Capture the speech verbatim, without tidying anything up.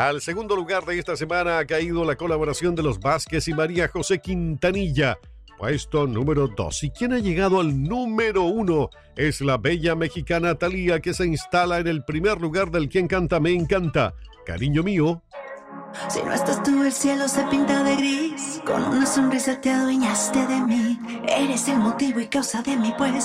Al segundo lugar de esta semana ha caído la colaboración de los Vázquez y María José Quintanilla, puesto número dos. ¿Y quién ha llegado al número uno? Es la bella mexicana Thalía, que se instala en el primer lugar del Quien Canta Me Encanta. Cariño mío. Si no estás tú, el cielo se pinta de gris. Con una sonrisa te adueñaste de mí. Eres el motivo y causa de mi pues.